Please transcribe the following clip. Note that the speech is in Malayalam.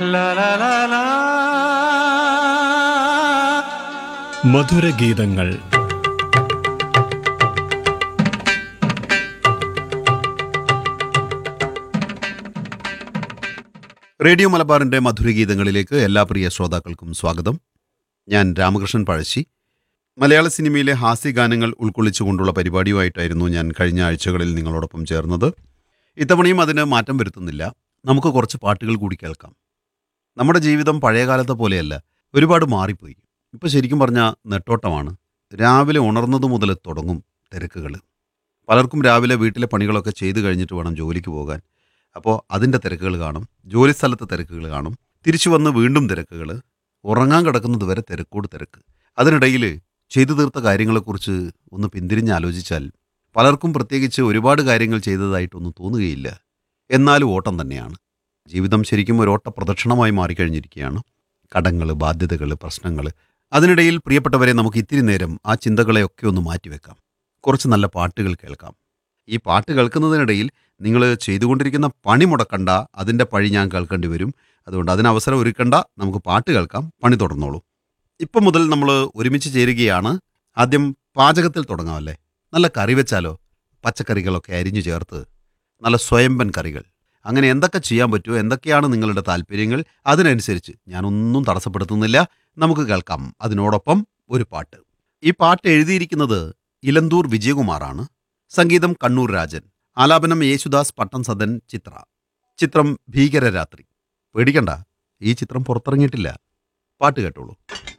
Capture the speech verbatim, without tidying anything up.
മധുരഗീതങ്ങൾ. റേഡിയോ മലബാറിന്റെ മധുരഗീതങ്ങളിലേക്ക് എല്ലാ പ്രിയ ശ്രോതാക്കൾക്കും സ്വാഗതം. ഞാൻ രാമകൃഷ്ണൻ പഴശ്ശി. മലയാള സിനിമയിലെ ഹാസ്യഗാനങ്ങൾ ഉൾക്കൊള്ളിച്ചുകൊണ്ടുള്ള പരിപാടിയുമായിട്ടായിരുന്നു ഞാൻ കഴിഞ്ഞ ആഴ്ചകളിൽ നിങ്ങളോടൊപ്പം ചേർന്നത്. ഇത്തവണയും അതിന് മാറ്റം വരുത്തുന്നില്ല. നമുക്ക് കുറച്ച് പാട്ടുകൾ കൂടി കേൾക്കാം. നമ്മുടെ ജീവിതം പഴയകാലത്തെ പോലെയല്ല, ഒരുപാട് മാറിപ്പോയി. ഇപ്പോൾ ശരിക്കും പറഞ്ഞാൽ നെട്ടോട്ടമാണ്. രാവിലെ ഉണർന്നത് മുതൽ തുടങ്ങും തിരക്കുകൾ. പലർക്കും രാവിലെ വീട്ടിലെ പണികളൊക്കെ ചെയ്തു കഴിഞ്ഞിട്ട് വേണം ജോലിക്ക് പോകാൻ. അപ്പോൾ അതിൻ്റെ തിരക്കുകൾ കാണും, ജോലി സ്ഥലത്തെ തിരക്കുകൾ കാണും, തിരിച്ചു വന്ന് വീണ്ടും തിരക്കുകൾ, ഉറങ്ങാൻ കിടക്കുന്നത് വരെ തിരക്കോട് തിരക്ക്. അതിനിടയിൽ ചെയ്തു തീർത്ത കാര്യങ്ങളെക്കുറിച്ച് ഒന്ന് പിന്തിരിഞ്ഞ് ആലോചിച്ചാൽ പലർക്കും പ്രത്യേകിച്ച് ഒരുപാട് കാര്യങ്ങൾ ചെയ്തതായിട്ടൊന്നും തോന്നുകയില്ല. എന്നാലും ഓട്ടം തന്നെയാണ്. ജീവിതം ശരിക്കും ഒരു ഓട്ട പ്രദക്ഷിണമായി മാറിക്കഴിഞ്ഞിരിക്കുകയാണ്. കടങ്ങൾ, ബാധ്യതകൾ, പ്രശ്നങ്ങൾ. അതിനിടയിൽ പ്രിയപ്പെട്ടവരെ, നമുക്ക് ഇത്തിരി നേരം ആ ചിന്തകളെയൊക്കെ ഒന്ന് മാറ്റിവെക്കാം. കുറച്ച് നല്ല പാട്ടുകൾ കേൾക്കാം. ഈ പാട്ട് കേൾക്കുന്നതിനിടയിൽ നിങ്ങൾ ചെയ്തുകൊണ്ടിരിക്കുന്ന പണി മുടക്കണ്ട, അതിൻ്റെ പഴി ഞാൻ കേൾക്കേണ്ടി വരും. അതുകൊണ്ട് അതിനവസരം ഒരുക്കണ്ട, നമുക്ക് പാട്ട് കേൾക്കാം, പണി തുടർന്നോളൂ. ഇപ്പം മുതൽ നമ്മൾ ഒരുമിച്ച് ചേരുകയാണ്. ആദ്യം പാചകത്തിൽ തുടങ്ങാമല്ലേ? നല്ല കറി വെച്ചാലോ? പച്ചക്കറികളൊക്കെ അരിഞ്ഞു ചേർത്ത് നല്ല സ്വയംബൻ കറികൾ. അങ്ങനെ എന്തൊക്കെ ചെയ്യാൻ പറ്റുമോ, എന്തൊക്കെയാണ് നിങ്ങളുടെ താല്പര്യങ്ങൾ, അതിനനുസരിച്ച് ഞാനൊന്നും തടസ്സപ്പെടുത്തുന്നില്ല. നമുക്ക് കേൾക്കാം അതിനോടൊപ്പം ഒരു പാട്ട്. ഈ പാട്ട് എഴുതിയിരിക്കുന്നത് ഇലന്തൂർ വിജയകുമാറാണ്. സംഗീതം കണ്ണൂർ രാജൻ. ആലാപനം യേശുദാസ്, പട്ടം സദൻ, ചിത്ര. ചിത്രം ഭീകരരാത്രി. പേടിക്കണ്ട, ഈ ചിത്രം പുറത്തിറങ്ങിയിട്ടില്ല. പാട്ട് കേട്ടോളൂ.